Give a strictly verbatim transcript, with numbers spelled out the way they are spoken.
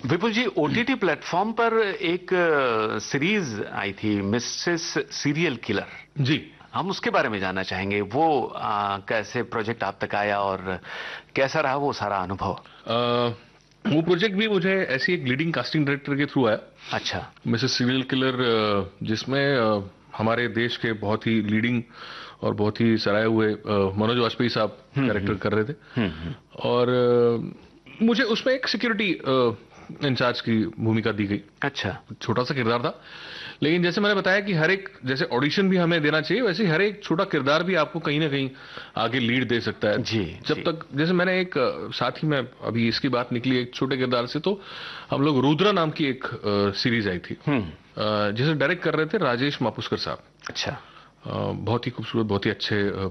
विपुल जी, OTT platform पर एक series आई थी, मिसेस सीरियल किलर जी, हम उसके बारे में जानना चाहेंगे। वो आ, कैसे प्रोजेक्ट आप तक आया और कैसा रहा वो सारा अनुभव? आ, वो प्रोजेक्ट भी मुझे ऐसी एक लीडिंग कास्टिंग डायरेक्टर के थ्रू आया। अच्छा। मिसेस सीरियल किलर, जिसमें आ, हमारे देश के बहुत ही लीडिंग और बहुत ही सराहे हुए मनोज वाजपेयी साहब कैरेक्टर कर रहे थे। और आ, मुझे उसमें एक सिक्योरिटी इंचार्ज की भूमिका दी गई। अच्छा। छोटा सा किरदार था, लेकिन जैसे मैंने बताया कि हर एक, जैसे ऑडिशन भी हमें देना चाहिए, वैसे हर एक छोटा किरदार भी आपको कहीं ना कहीं आगे लीड दे सकता है। जी, जब जी। तक, जैसे मैंने एक साथ ही में अभी इसकी बात निकली एक छोटे किरदार से, तो हम लोग रुद्रा नाम की एक सीरीज आई थी, जिसे डायरेक्ट कर रहे थे राजेश मापुस्कर साहब। अच्छा। बहुत ही खूबसूरत, बहुत ही अच्छे